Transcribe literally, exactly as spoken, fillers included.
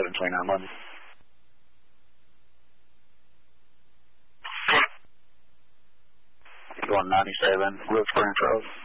seven, twenty-nine eleven. Going ninety-seven, Road Spring Road.